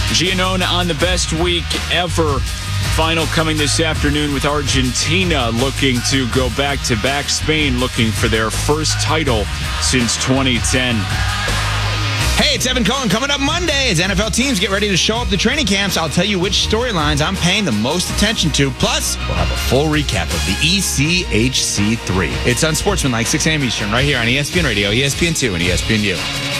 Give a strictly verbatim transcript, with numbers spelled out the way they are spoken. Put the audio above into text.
Giannone on the best week ever. Final coming this afternoon with Argentina looking to go back-to-back. Spain looking for their first title since twenty ten. Hey, it's Evan Cohen. Coming up Monday as N F L teams get ready to show up to training camps, I'll tell you which storylines I'm paying the most attention to. Plus, we'll have a full recap of the E C H C three. It's Unsportsmanlike, six a.m. Eastern, right here on E S P N Radio, E S P N two, and E S P N U.